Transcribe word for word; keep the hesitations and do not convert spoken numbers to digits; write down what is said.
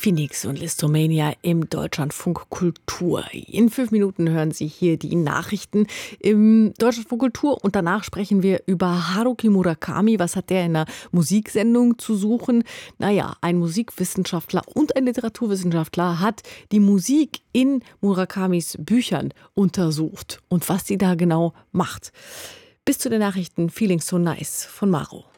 Phoenix und Listomania im Deutschlandfunk Kultur. In fünf Minuten hören Sie hier die Nachrichten im Deutschlandfunk Kultur und danach sprechen wir über Haruki Murakami. Was hat der in einer Musiksendung zu suchen? Naja, ein Musikwissenschaftler und ein Literaturwissenschaftler hat die Musik in Murakamis Büchern untersucht und was sie da genau macht. Bis zu den Nachrichten Feeling So Nice von Maro.